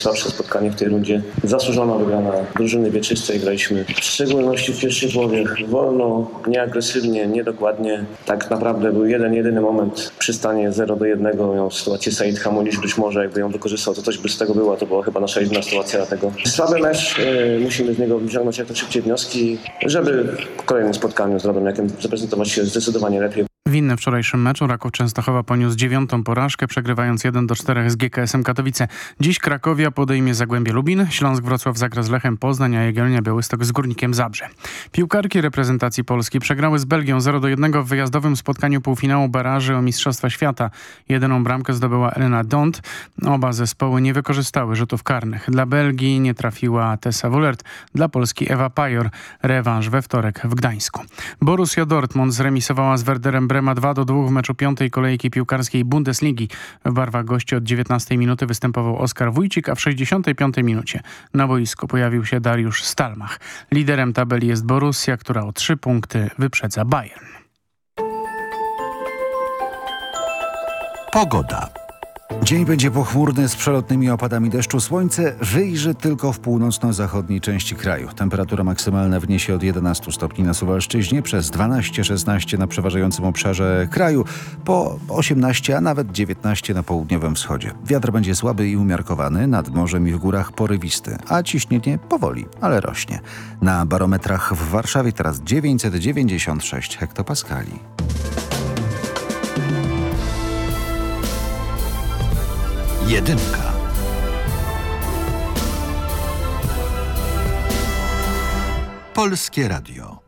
Słabsze spotkanie w tej rundzie. Zasłużona wygrana drużyny wieczystej. Graliśmy w szczególności w pierwszej połowie wolno, nieagresywnie, niedokładnie. Tak naprawdę był jedyny moment przy stanie 0-1. Miał sytuację Said Hamulić, być może jakby ją wykorzystał, to coś by z tego było. To była chyba nasza jedyna sytuacja, dlatego słaby mecz. Musimy z niego wyciągnąć jak najszybciej wnioski, żeby w kolejnym spotkaniu z Radomiakiem zaprezentować się zdecydowanie lepiej. W innym wczorajszym meczu Raków Częstochowa poniósł 9. porażkę, przegrywając 1-4 z GKS-em Katowice. Dziś Krakowia podejmie Zagłębie Lubin, Śląsk Wrocław zagra z Lechem Poznań, a Jagiellonia Białystok z Górnikiem Zabrze. Piłkarki reprezentacji Polski przegrały z Belgią 0-1 w wyjazdowym spotkaniu półfinału baraży o Mistrzostwa Świata. Jedyną bramkę zdobyła Elena Dont. Oba zespoły nie wykorzystały rzutów karnych. Dla Belgii nie trafiła Tessa Wollert, dla Polski Ewa Pajor. Rewanż we wtorek w Gdańsku. Borussia Dortmund zremisowała z Werderem Brema 2-2 w meczu 5. kolejki piłkarskiej Bundesligi. W barwach gości od 19 minuty występował Oskar Wójcik, a w 65 minucie na boisku pojawił się Dariusz Stalmach. Liderem tabeli jest Borussia, która o 3 punkty wyprzedza Bayern. Pogoda. Dzień będzie pochmurny z przelotnymi opadami deszczu. Słońce wyjrzy tylko w północno-zachodniej części kraju. Temperatura maksymalna wyniesie od 11 stopni na Suwalszczyźnie, przez 12-16 na przeważającym obszarze kraju, po 18, a nawet 19 na południowym wschodzie. Wiatr będzie słaby i umiarkowany, nad morzem i w górach porywisty, a ciśnienie powoli, ale rośnie. Na barometrach w Warszawie teraz 996 hektopaskali. Jedynka. Polskie Radio.